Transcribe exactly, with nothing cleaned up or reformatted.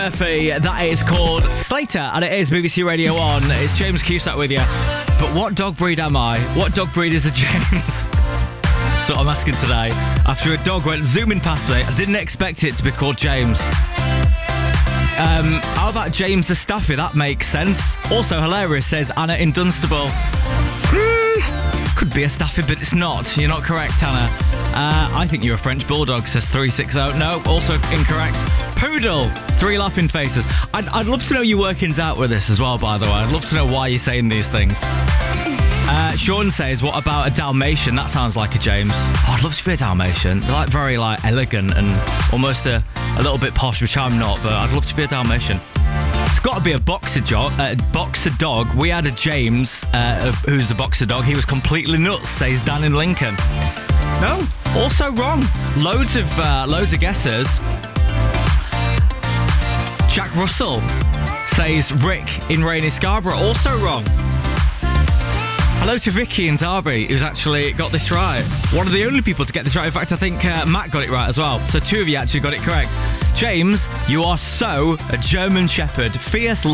Murphy. That is called Slater, and it is B B C Radio one. It's James Cusack with you. But what dog breed am I? What dog breed is a James? That's what I'm asking today. After a dog went zooming past me, I didn't expect it to be called James. Um, how about James the Staffy? That makes sense. Also hilarious, says Anna in Dunstable. Could be a Staffy, but it's not. You're not correct, Anna. Uh, I think you're a French Bulldog, says three sixty. No, also incorrect. Poodle. Three laughing faces. I'd, I'd love to know your workings out with this as well, by the way. I'd love to know why you're saying these things. Uh, Sean says, what about a Dalmatian? That sounds like a James. Oh, I'd love to be a Dalmatian. They're like very like elegant and almost a, a little bit posh, which I'm not, but I'd love to be a Dalmatian. It's got to be a boxer, jo- uh, boxer dog. We had a James, uh, who's the boxer dog. He was completely nuts, says Dan in Lincoln. No, also wrong. Loads of uh, loads of guesses. Jack Russell says Rick in Rainy Scarborough. Also wrong. Hello to Vicky in Derby, who's actually got this right. One of the only people to get this right. In fact, I think uh, Matt got it right as well. So two of you actually got it correct. James, you are so a German Shepherd. Fierce